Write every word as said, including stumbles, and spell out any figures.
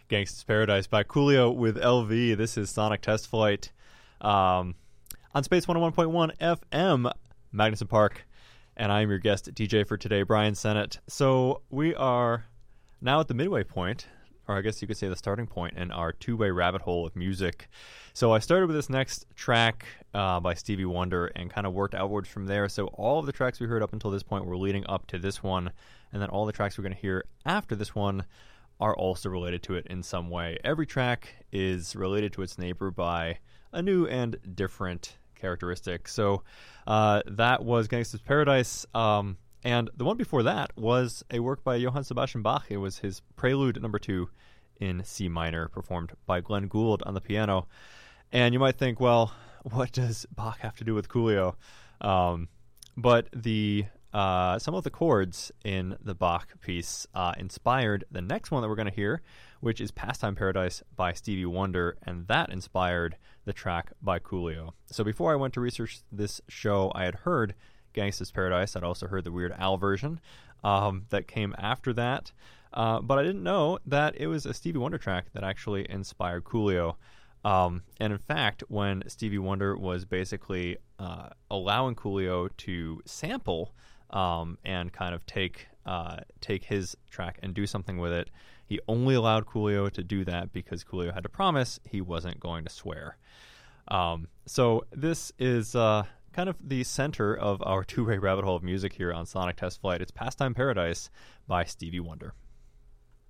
Gangsta's Paradise by Coolio with L V. This is Sonic Test Flight um, on Space one oh one point one F M, Magnuson Park, and I am your guest D J for today, Brian Sennett. So we are now at the midway point, or I guess you could say the starting point in our two-way rabbit hole of music. So I started with this next track uh, by Stevie Wonder and kind of worked outwards from there. So all of the tracks we heard up until this point were leading up to this one, and then all the tracks we're going to hear after this one are also related to it in some way. Every track is related to its neighbor by a new and different characteristic. So uh, that was Gangsta's Paradise. Um, and the one before that was a work by Johann Sebastian Bach. It was his Prelude number two in C minor, performed by Glenn Gould on the piano. And you might think, well, what does Bach have to do with Coolio? Um, but the uh, some of the chords in the Bach piece uh, inspired the next one that we're going to hear, which is Pastime Paradise by Stevie Wonder, and that inspired the track by Coolio. So before I went to research this show, I had heard Gangsta's Paradise. I'd also heard the Weird Al version um, that came after that. Uh, but I didn't know that it was a Stevie Wonder track that actually inspired Coolio. Um, and in fact, when Stevie Wonder was basically uh, allowing Coolio to sample um, and kind of take uh, take his track and do something with it, he only allowed Coolio to do that because Coolio had to promise he wasn't going to swear. Um, so this is uh, kind of the center of our two-way rabbit hole of music here on Sonic Test Flight. It's Pastime Paradise by Stevie Wonder.